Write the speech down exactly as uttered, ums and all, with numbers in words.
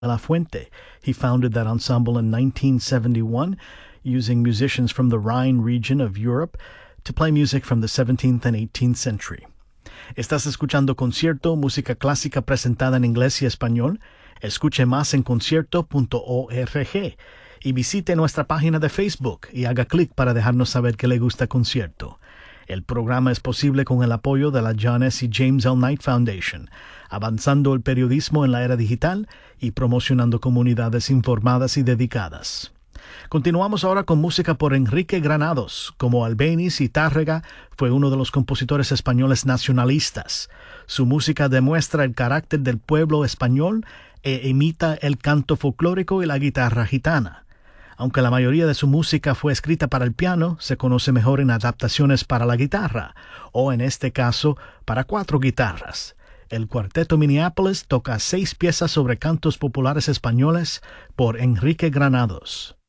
La Fuente. He founded that ensemble in nineteen seventy-one, using musicians from the Rhine region of Europe to play music from the seventeenth and eighteenth century. Estás escuchando Concierto, música clásica presentada en inglés y español. Escuche más en concierto punto org y visite nuestra página de Facebook y haga clic para dejarnos saber que le gusta Concierto. El programa es posible con el apoyo de la John S. y James L. Knight Foundation, avanzando el periodismo en la era digital y promocionando comunidades informadas y dedicadas. Continuamos ahora con música por Enrique Granados. Como Albéniz y Tárrega, fue uno de los compositores españoles nacionalistas. Su música demuestra el carácter del pueblo español e imita el canto folclórico y la guitarra gitana. Aunque la mayoría de su música fue escrita para el piano, se conoce mejor en adaptaciones para la guitarra, o en este caso, para cuatro guitarras. El Cuarteto Minneapolis toca seis piezas sobre cantos populares españoles por Enrique Granados.